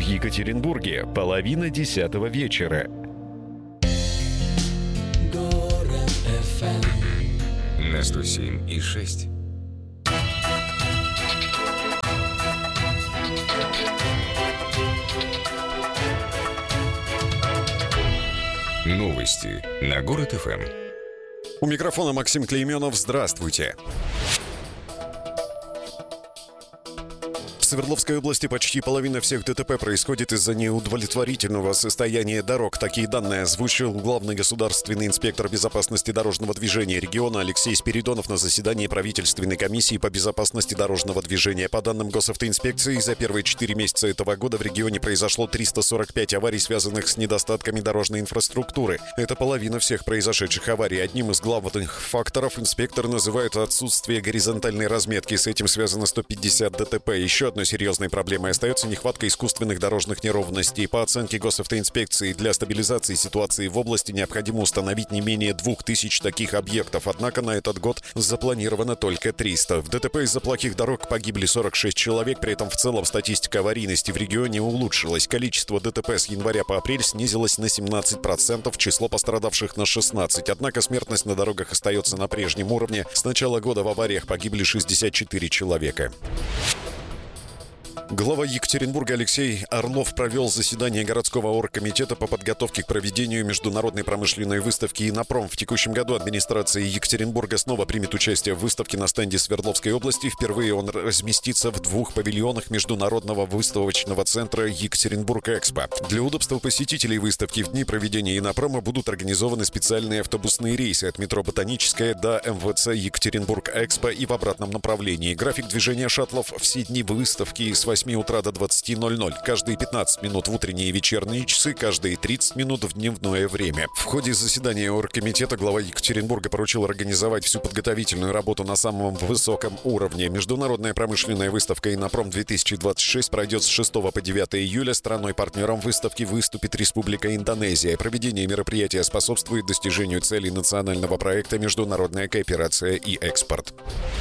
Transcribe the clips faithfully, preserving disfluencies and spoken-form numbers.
Екатеринбурге половина десятого вечера. На сто семь и шесть. Новости на Город эф эм. У микрофона Максим Клейменов. Здравствуйте. В Свердловской области почти половина всех ДТП происходит из-за неудовлетворительного состояния дорог. Такие данные озвучил главный государственный инспектор безопасности дорожного движения региона Алексей Спиридонов на заседании правительственной комиссии по безопасности дорожного движения. По данным госавтоинспекции, за первые четыре месяца этого года в регионе произошло триста сорок пять аварий, связанных с недостатками дорожной инфраструктуры. Это половина всех произошедших аварий. Одним из главных факторов инспектор называет отсутствие горизонтальной разметки. С этим связано сто пятьдесят ДТП. Еще одной серьезной проблемой остается нехватка искусственных дорожных неровностей. По оценке госавтоинспекции, для стабилизации ситуации в области необходимо установить не менее двух тысяч таких объектов. Однако на этот год запланировано только триста. В ДТП из-за плохих дорог погибли сорок шесть человек. При этом в целом статистика аварийности в регионе улучшилась. Количество ДТП с января по апрель снизилось на семнадцать процентов, число пострадавших на шестнадцать процентов. Однако смертность на дорогах остается на прежнем уровне. С начала года в авариях погибли шестьдесят четыре человека. Глава Екатеринбурга Алексей Орлов провел заседание городского оргкомитета по подготовке к проведению международной промышленной выставки «Инопром». В текущем году администрация Екатеринбурга снова примет участие в выставке на стенде Свердловской области. Впервые он разместится в двух павильонах Международного выставочного центра «Екатеринбург-Экспо». Для удобства посетителей выставки в дни проведения «Инопрома» будут организованы специальные автобусные рейсы от метро «Ботаническая» до эм вэ цэ «Екатеринбург-Экспо» и в обратном направлении. График движения шаттлов все дни выставки с восьми утра до двадцати ноль-ноль. Каждые пятнадцать минут в утренние и вечерние часы, каждые тридцать минут в дневное время. В ходе заседания оргкомитета глава Екатеринбурга поручил организовать всю подготовительную работу на самом высоком уровне. Международная промышленная выставка «Инопром-две тысячи двадцать шесть» пройдет с шестого по девятое июля. Страной-партнером выставки выступит Республика Индонезия. Проведение мероприятия способствует достижению целей национального проекта «Международная кооперация и экспорт».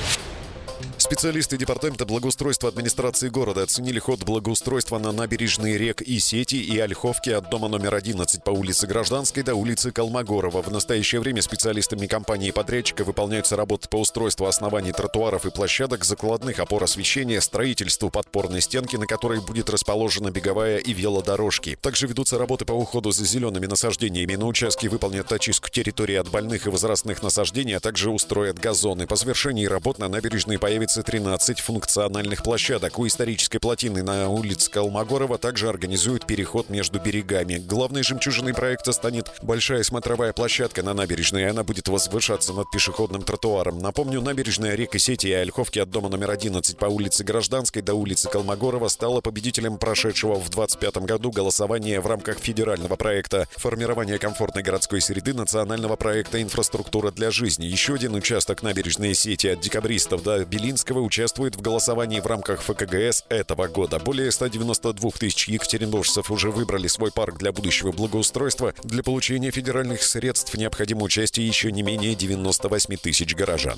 Специалисты Департамента благоустройства администрации города оценили ход благоустройства на набережной рек Исети и Ольховки от дома номер одиннадцать по улице Гражданской до улицы Колмогорова. В настоящее время специалистами компании-подрядчика выполняются работы по устройству оснований тротуаров и площадок, закладных опор освещения, строительству подпорной стенки, на которой будет расположена беговая и велодорожки. Также ведутся работы по уходу за зелеными насаждениями. На участке выполнят очистку территории от больных и возрастных насаждений, а также устроят газоны. По завершении работ на набережной появится тринадцать функциональных площадок. У исторической плотины на улице Колмогорова также организуют переход между берегами. Главной жемчужиной проекта станет большая смотровая площадка на набережной. Она будет возвышаться над пешеходным тротуаром. Напомню, набережная рек Исети и Ольховки от дома номер одиннадцать по улице Гражданской до улицы Колмогорова стала победителем прошедшего в двадцать пятом году голосования в рамках федерального проекта «Формирование комфортной городской среды» национального проекта «Инфраструктура для жизни». Еще один участок набережной Исети от Декабристов до Белинского участвует в голосовании в рамках эф ка гэ эс этого года. Более ста девяноста двух тысяч екатеринбуржцев уже выбрали свой парк для будущего благоустройства. Для получения федеральных средств необходимо участие еще не менее девяноста восьми тысяч горожан.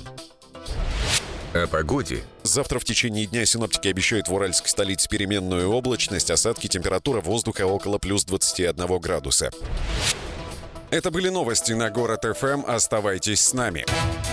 О погоде. Завтра в течение дня синоптики обещают в уральской столице переменную облачность, осадки, температура воздуха около плюс двадцати одного градуса. Это были новости на Город эф эм. Оставайтесь с нами.